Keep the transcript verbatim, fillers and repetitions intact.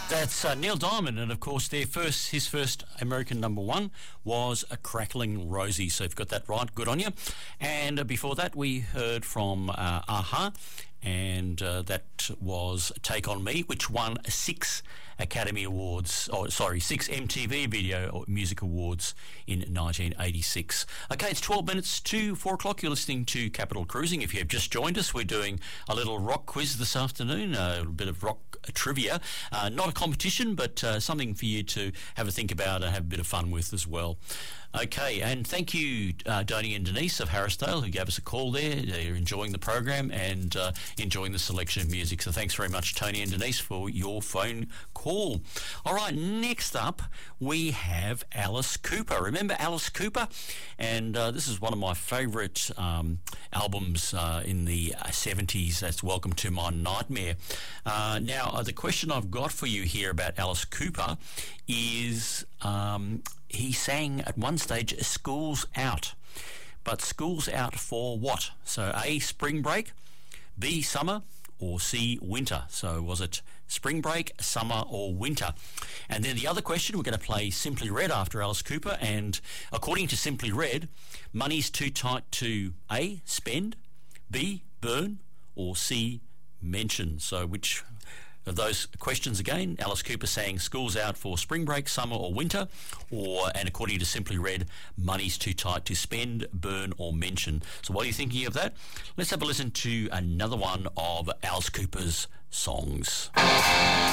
That's uh, Neil Diamond, and of course their first, his first American number one was A Crackling Rosie. So if you've got that right, good on you. And uh, before that we heard from uh, a-ha, and uh, that was Take On Me, which won six Academy Awards, or sorry, six M T V Video Music Awards in nineteen eighty-six. Okay, it's twelve minutes to four o'clock. You're listening to Capital Cruising. If you have just joined us, we're doing a little rock quiz this afternoon, a little bit of rock trivia. Uh, not a competition, but uh, something for you to have a think about and have a bit of fun with as well. Okay, and thank you, uh, Donnie and Denise of Harrisdale, who gave us a call there. They're enjoying the program and uh, enjoying the selection of music. So thanks very much, Tony and Denise, for your phone call. All right, next up, we have Alice Cooper. Remember Alice Cooper? And uh, this is one of my favourite um, albums uh, in the uh, seventies. That's Welcome to My Nightmare. Uh, now, uh, the question I've got for you here about Alice Cooper is... Um, he sang at one stage School's Out, but School's Out for what? So A, spring break, B, summer, or C, winter. So was it spring break, summer, or winter? And then the other question, we're going to play Simply Red after Alice Cooper, and according to Simply Red, money's too tight to A, spend, B, burn, or C, mention. So which of those questions again? Alice Cooper saying School's Out for spring break, summer or winter, or, and according to Simply Red, money's too tight to spend, burn or mention. So what are you thinking of that? Let's have a listen to another one of Alice Cooper's songs.